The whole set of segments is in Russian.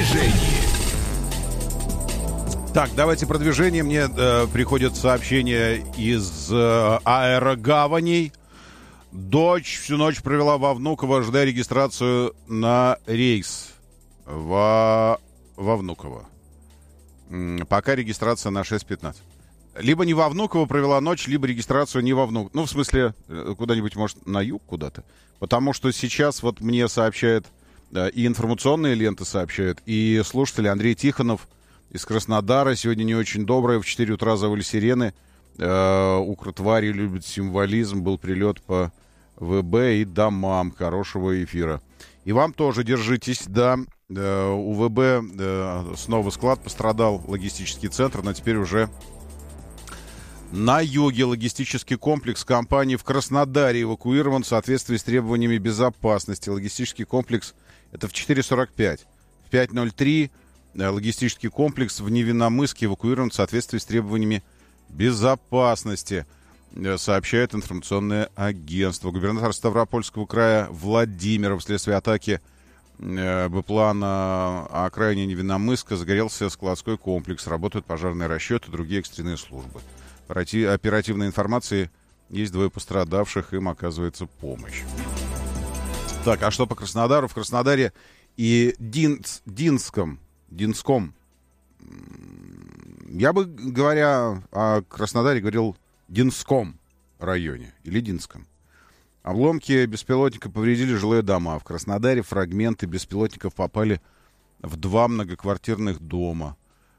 движении. Так, давайте про движение. Мне приходят сообщения из аэрогаваней. Дочь всю ночь провела во Внуково, ожидая регистрацию на рейс во Внуково. Пока регистрация на 6:15. Либо не во Внуково провела ночь, либо регистрацию не во Внуково. Ну, в смысле, куда-нибудь, может, на юг куда-то. Потому что сейчас вот мне сообщают, и информационные ленты сообщают, и слушатели Андрей Тихонов из Краснодара. Сегодня не очень доброе. В 4 утра завыли сирены. Укртвари любят символизм. Был прилет по ВБ и домам. Хорошего эфира. И вам тоже держитесь. Да, у ВБ снова склад пострадал, логистический центр, но теперь уже на юге логистический комплекс компании в Краснодаре эвакуирован в соответствии с требованиями безопасности. Логистический комплекс — это в 4:45. В 5:03 логистический комплекс в Невинномысске эвакуирован в соответствии с требованиями безопасности, сообщает информационное агентство. Губернатор Ставропольского края Владимиров вследствие атаки БПЛА на окраине Невинномысска загорелся складской комплекс. Работают пожарные расчеты, другие экстренные службы. По оперативной информации есть 2 пострадавших, им оказывается помощь. Так, а что по Краснодару? В Краснодаре и Динском, я бы, говоря о Краснодаре, говорил Динском районе или Динском. Обломки беспилотника повредили жилые дома. В Краснодаре фрагменты беспилотников попали в 2 многоквартирных дома.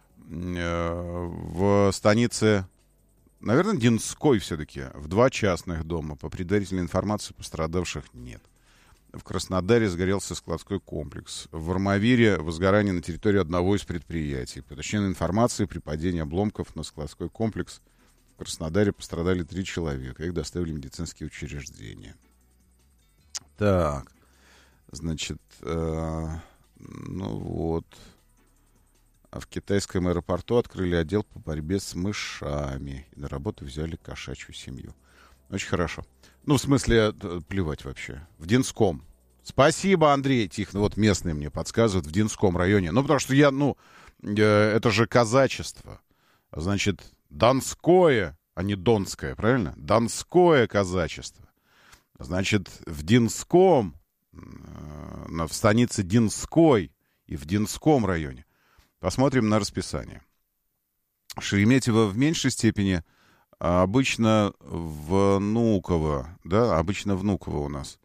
В станице, наверное, Динской все-таки, в 2 частных дома. По предварительной информации пострадавших нет. В Краснодаре сгорелся складской комплекс. В Армавире возгорание на территории одного из предприятий. По уточненной информации, при падении обломков на складской комплекс в Краснодаре пострадали 3 человека. Их доставили в медицинские учреждения. Так, значит, ну вот. А в китайском аэропорту открыли отдел по борьбе с мышами. И на работу взяли кошачью семью. Очень хорошо. Ну, в смысле, плевать вообще. В Динском. Спасибо, Андрей Тихонов. Вот местные мне подсказывают, в Динском районе. Ну, потому что это же казачество. Значит, Донское, а не Донское, правильно? Донское казачество. Значит, в Динском, в станице Динской и в Динском районе. Посмотрим на расписание. Шереметьево в меньшей степени. Обычно Внуково, да, обычно Внуково у нас.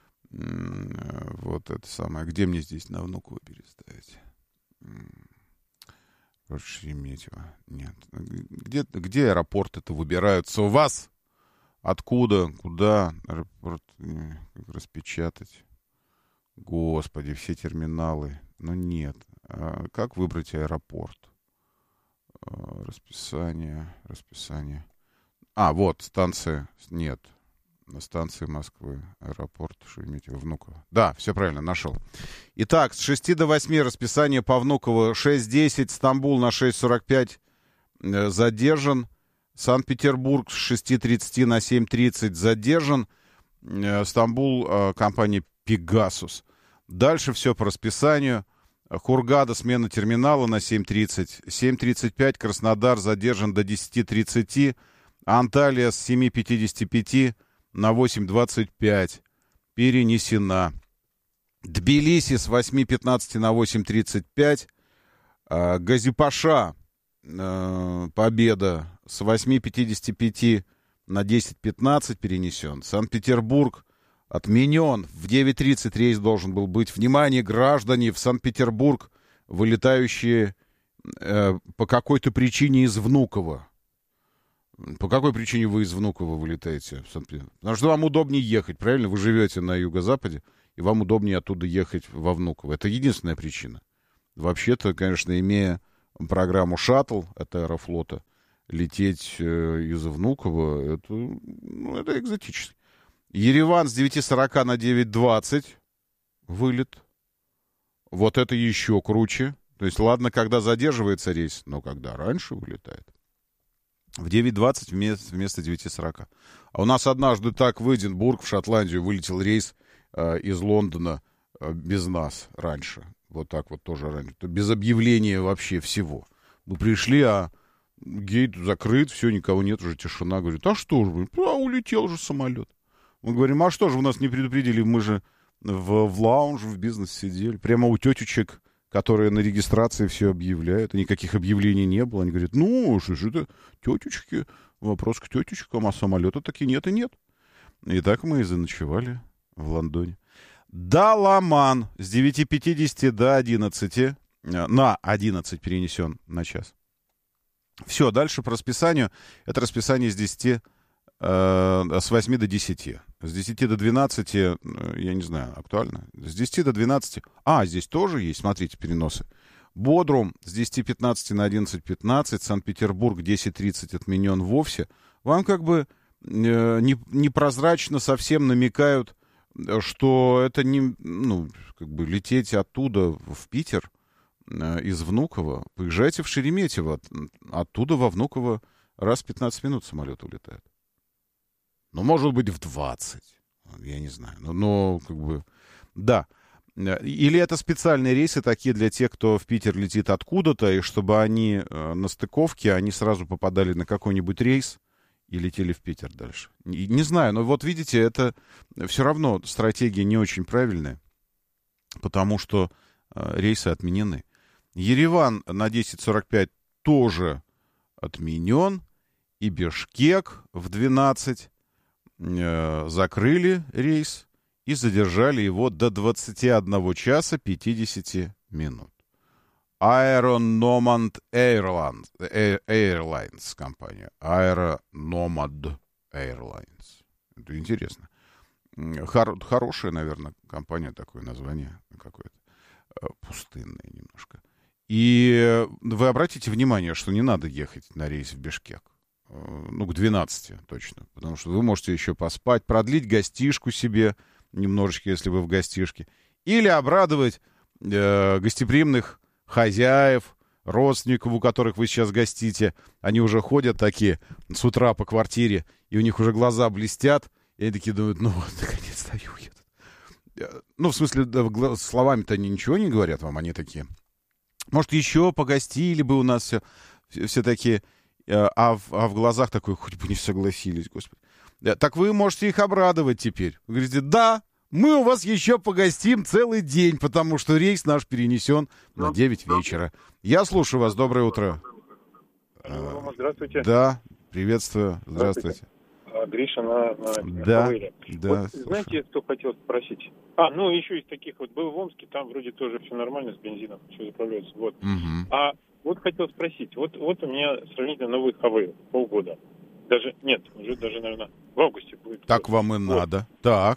Вот это самое. Где мне здесь на Внуково переставить? Шереметьево. Нет. Где аэропорты-то выбираются у вас? Откуда? Куда? Аэропорт как распечатать? Господи, все терминалы. Но нет. А как выбрать аэропорт? Расписание. А, вот, станция. Нет. На станции Москвы. Аэропорт Шереметьево, Внуково. Да, все правильно, нашел. Итак, с 6 до 8 расписание по Внуково. 6:10. Стамбул на 6:45 задержан. Санкт-Петербург с 6:30 на 7:30 задержан. Стамбул, компания «Пегасус». Дальше все по расписанию. Хургада, смена терминала на 7:30. 7:35 Краснодар задержан до 10:30. Анталия с 7:55 на 8:25 перенесена. Тбилиси с 8:15 на 8:35. Газипаша, Победа, с 8:55 на 10:15 перенесен. Санкт-Петербург отменен. В 9:30 рейс должен был быть. Внимание, граждане, в Санкт-Петербург вылетающие по какой-то причине из Внуково. По какой причине вы из Внуково вылетаете в Санкт-Петербург? Потому что вам удобнее ехать, правильно? Вы живете на юго-западе, и вам удобнее оттуда ехать во Внуково. Это единственная причина. Вообще-то, конечно, имея программу «Шаттл» от Аэрофлота, лететь из Внуково, это экзотически. Ереван с 9:40 на 9:20 вылет. Вот это еще круче. То есть, ладно, когда задерживается рейс, но когда раньше вылетает. В 9:20 вместо 9:40. А у нас однажды так в Эдинбург, в Шотландию, вылетел рейс из Лондона без нас раньше. Вот так вот тоже раньше. Без объявления вообще всего. Мы пришли, а гейт закрыт, все, никого нет, уже тишина. Говорит, а что же, улетел же самолет. Мы говорим, а что же вы нас не предупредили, мы же в лаунже, в бизнесе сидели. Прямо у тетечек, которые на регистрации все объявляют. И никаких объявлений не было. Они говорят, ну, что же это, тетечки, вопрос к тетечкам, а самолета таки нет и нет. И так мы и заночевали в Лондоне. Даламан с 9:50 до 11. На 11 перенесен на час. Все, дальше по расписанию. Это расписание с 8 до 10. С 10 до 12, я не знаю, актуально. С 10 до 12. Здесь тоже есть, смотрите, переносы. Бодрум с 10:15 на 11:15. Санкт-Петербург 10:30 отменен вовсе. Вам как бы непрозрачно совсем намекают, что это не, как бы лететь оттуда в Питер из Внуково. Поезжайте в Шереметьево. Оттуда во Внуково раз в 15 минут самолет улетает. Может быть, в 20. Я не знаю. Но как бы, да. Или это специальные рейсы такие для тех, кто в Питер летит откуда-то, и чтобы они на стыковке, они сразу попадали на какой-нибудь рейс и летели в Питер дальше. Не знаю, но вот видите, это все равно стратегия не очень правильная, потому что рейсы отменены. Ереван на 10:45 тоже отменен, и Бишкек в 12 закрыли рейс и задержали его до 21 часа 50 минут. Aeronomad Airlines компания. Aeronomad Airlines. Это интересно. Хорошая, наверное, компания, такое название какое-то. Пустынное немножко. И вы обратите внимание, что не надо ехать на рейс в Бишкек. К 12 точно. Потому что вы можете еще поспать, продлить гостишку себе немножечко, если вы в гостишке. Или обрадовать гостеприимных хозяев, родственников, у которых вы сейчас гостите. Они уже ходят такие с утра по квартире, и у них уже глаза блестят. И они такие думают, наконец-то они уедут. В смысле, словами-то они ничего не говорят вам, они такие. Может, еще погостили бы у нас все такие... А в глазах такой, хоть бы не согласились, господи. Так вы можете их обрадовать теперь. Вы говорите, да, мы у вас еще погостим целый день, потому что рейс наш перенесен на 9 вечера. Я слушаю вас, доброе утро. Здравствуйте. Да, приветствую, здравствуйте. Гриша на да. Знаете, что хотел спросить? Еще из таких был в Омске, там вроде тоже все нормально с бензином, все заправляется. Вот. Угу. Хотел спросить, вот у меня сравнительно новый Хавейл, полгода. Уже наверное, в августе будет. Так вам и надо. Так.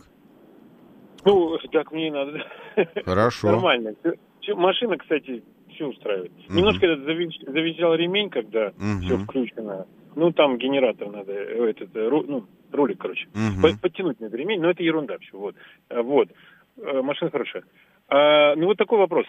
Так мне и надо. Хорошо. Нормально. Машина, кстати, все устраивает. Угу. Немножко завизжал ремень, когда все включено. Там генератор надо, ролик, короче. Угу. Подтянуть надо ремень, но это ерунда все. Вот. Машина хорошая. Такой вопрос.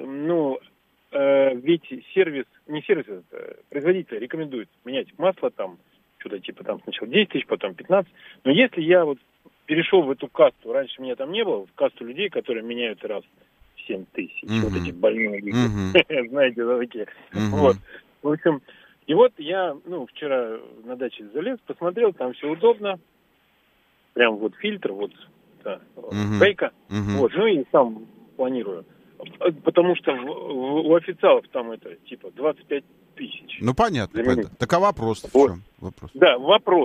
Ведь производитель рекомендует менять масло что-то сначала 10 тысяч, потом 15. Но если я перешел в эту касту, раньше меня там не было, в касту людей, которые меняют раз в 7 тысяч, вот эти больные люди, знаете, такие. Вот. В общем, и я, вчера на даче залез, посмотрел, там все удобно, прям фильтр, фейка, и сам планирую. Потому что у официалов там 25 тысяч. Понятно. Так вопрос в чем? Вопрос. Да, вопрос.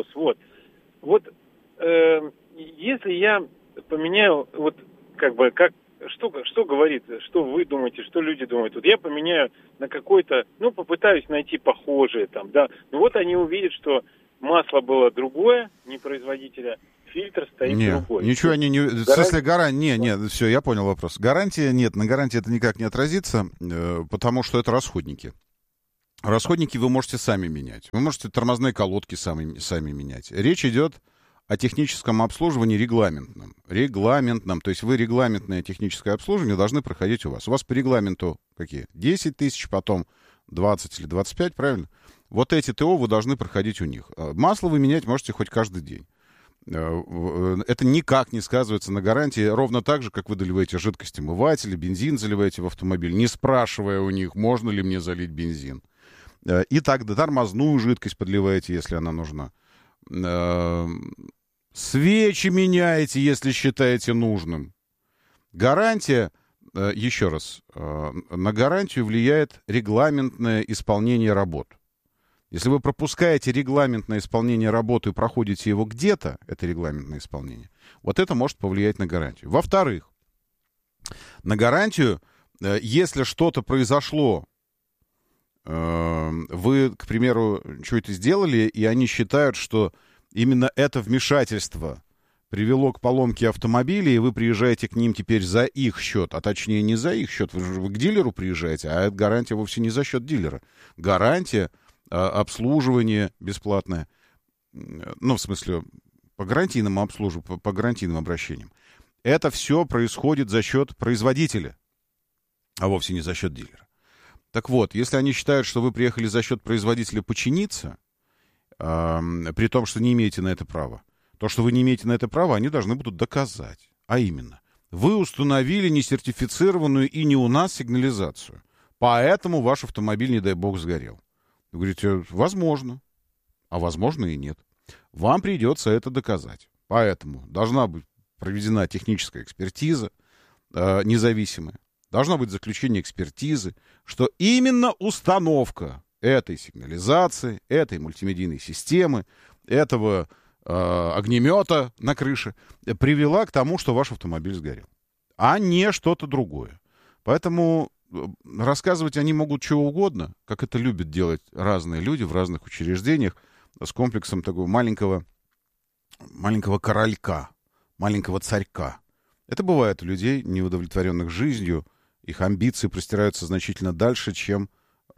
Если я поменяю, что говорит, что вы думаете, что люди думают. Я поменяю на какой-то, попытаюсь найти похожие да. Они увидят, что масло было другое, не производителя, фильтр стоит другой. Ничего они не... В смысле, Нет, все, я понял вопрос. Гарантия нет, на гарантии это никак не отразится, потому что это расходники. Расходники вы можете сами менять. Вы можете тормозные колодки сами менять. Речь идет о техническом обслуживании регламентном. То есть вы регламентное техническое обслуживание должны проходить у вас. У вас по регламенту какие? 10 тысяч, потом 20 или 25, правильно? Эти ТО вы должны проходить у них. Масло вы менять можете хоть каждый день. Это никак не сказывается на гарантии, ровно так же, как вы доливаете жидкость-омыватель, бензин заливаете в автомобиль, не спрашивая у них, можно ли мне залить бензин. И тогда тормозную жидкость подливаете, если она нужна. Свечи меняете, если считаете нужным. Гарантия, еще раз, на гарантию влияет регламентное исполнение работ. Если вы пропускаете регламентное исполнение работы и проходите его где-то, это регламентное исполнение, вот это может повлиять на гарантию. Во-вторых, на гарантию, если что-то произошло, вы, к примеру, что-то сделали, и они считают, что именно это вмешательство привело к поломке автомобиля, и вы приезжаете к ним теперь за их счет, а точнее не за их счет, вы к дилеру приезжаете, а эта гарантия вовсе не за счет дилера. Гарантия, обслуживание бесплатное, ну, в смысле, по гарантийному обслуживанию, по гарантийным обращениям. Это все происходит за счет производителя, а вовсе не за счет дилера. Так вот, если они считают, что вы приехали за счет производителя починиться, при том, что не имеете на это права, то, что вы не имеете на это права, они должны будут доказать. А именно, вы установили несертифицированную и не у нас сигнализацию, поэтому ваш автомобиль, не дай бог, сгорел. Вы говорите, возможно, а возможно и нет. Вам придется это доказать. Поэтому должна быть проведена техническая экспертиза, независимая. Должно быть заключение экспертизы, что именно установка этой сигнализации, этой мультимедийной системы, этого огнемета на крыше привела к тому, что ваш автомобиль сгорел, а не что-то другое. Поэтому рассказывать они могут чего угодно, как это любят делать разные люди в разных учреждениях, с комплексом такого маленького королька, маленького царька. Это бывает у людей, неудовлетворенных жизнью. Их амбиции простираются значительно дальше, чем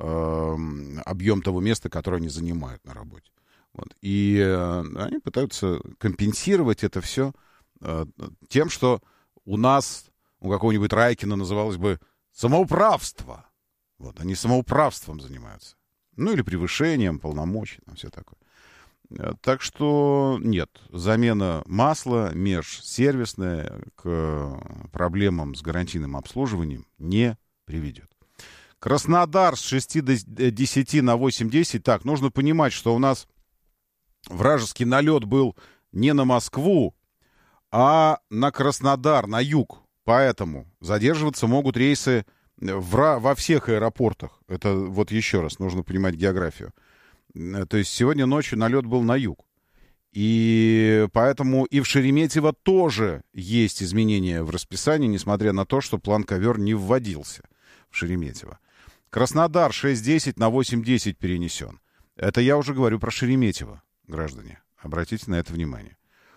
объем того места, которое они занимают на работе. Вот. И они пытаются компенсировать это все тем, что у нас, у какого-нибудь Райкина называлось бы самоуправство. Вот. Они самоуправством занимаются. Ну, или превышением полномочий, там все такое. Так что нет, замена масла межсервисная к проблемам с гарантийным обслуживанием не приведет. Краснодар с 6 до 10 на 8-10. Так, нужно понимать, что у нас вражеский налет был не на Москву, а на Краснодар, на юг. Поэтому задерживаться могут рейсы во всех аэропортах. Это вот еще раз нужно понимать географию. То есть сегодня ночью налет был на юг. И поэтому и в Шереметьево тоже есть изменения в расписании, несмотря на то, что план ковер не вводился в Шереметьево. Краснодар 6-10 на 8-10 перенесен. Это я уже говорю про Шереметьево, граждане. Обратите на это внимание.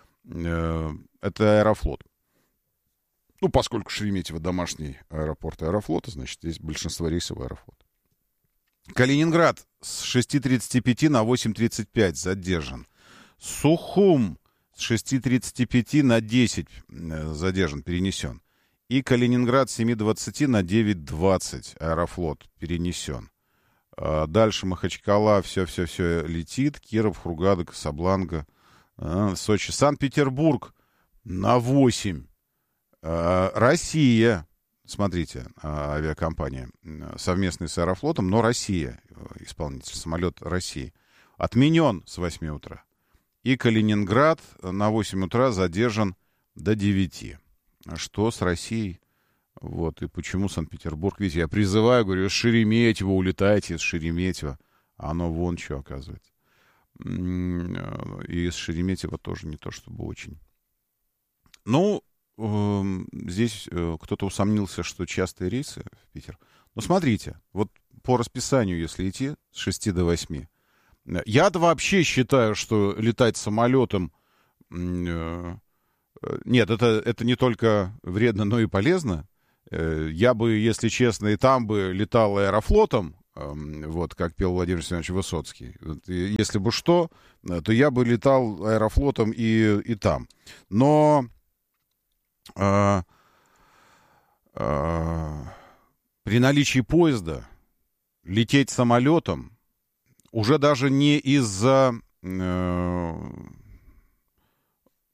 Это Аэрофлот. Ну, поскольку Шереметьево домашний аэропорт Аэрофлота, значит, здесь большинство рейсов Аэрофлот. Калининград с 6:35 на 8:35 задержан. Сухум с 6:35 на 10 задержан, перенесен. И Калининград с 7:20 на 9:20 Аэрофлот перенесен. Дальше Махачкала, все летит. Киров, Хургада, Касабланка, Сочи. Санкт-Петербург на 8. Россия. Смотрите, авиакомпания совместная с Аэрофлотом, но Россия, исполнитель, самолет России, отменен с 8 утра. И Калининград на 8 утра задержан до 9. Что с Россией? Вот, и почему Санкт-Петербург? Видите, я призываю, говорю, с Шереметьево улетайте, с Шереметьево. А оно вон что, оказывается. И с Шереметьево тоже не то, чтобы очень. Ну, здесь кто-то усомнился, что частые рейсы в Питер. Но смотрите, вот по расписанию, если идти с 6 до 8. Я-то вообще считаю, что летать самолетом... Нет, это не только вредно, но и полезно. Я бы, если честно, и там бы летал Аэрофлотом, вот, как пел Владимир Семенович Высоцкий. Если бы что, то я бы летал Аэрофлотом и там. Но... при наличии поезда лететь самолетом уже даже не из-за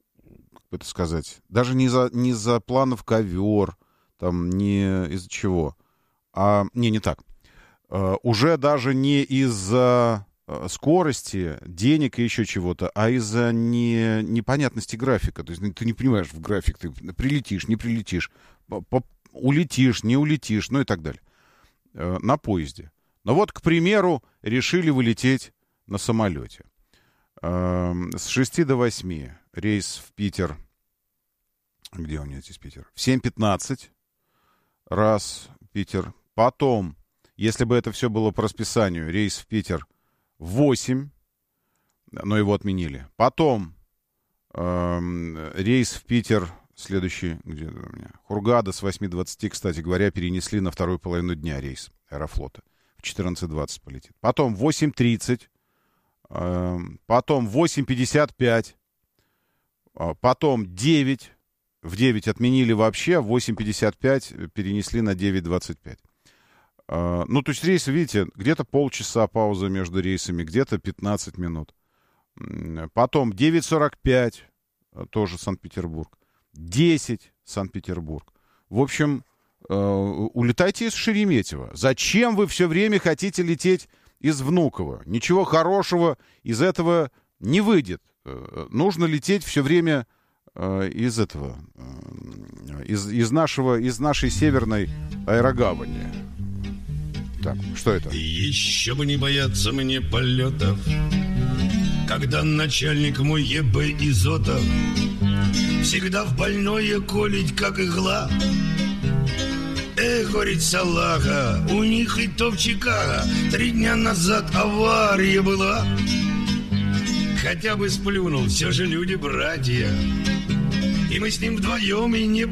бы это сказать, даже не из-за планов ковер, там, не из-за чего. Не так. Уже даже не из-за скорости, денег и еще чего-то, а из-за непонятности графика. То есть ты не понимаешь в график, ты прилетишь, не прилетишь, улетишь, не улетишь, ну и так далее. На поезде. Но вот, к примеру, решили вылететь на самолете. С 6 до 8 рейс в Питер. Где у меня здесь Питер? В 7:15 раз Питер. Потом, если бы это все было по расписанию, рейс в Питер в 8, но его отменили. Потом рейс в Питер следующий, где у меня? Хургада с 8:20, кстати говоря, перенесли на вторую половину дня рейс Аэрофлота. В 14:20 полетит. Потом 8:30. Потом 8:55. Потом 9. В 9 отменили вообще, в 8:55 перенесли на 9:25. Ну, то есть рейсы, видите, где-то полчаса пауза между рейсами, где-то 15 минут. Потом 9:45, тоже Санкт-Петербург. 10 Санкт-Петербург. В общем, улетайте из Шереметьево. Зачем вы все время хотите лететь из Внуково? Ничего хорошего из этого не выйдет. Нужно лететь все время из этого, из нашей северной аэрогавани. Так, что это? Еще бы не бояться мне полетов, когда начальник мой ЕБ Изотов всегда в больное колить, как игла. Говорит салага, у них и то в Чикаго 3 дня назад авария была. Хотя бы сплюнул, все же люди братья, и мы с ним вдвоем и не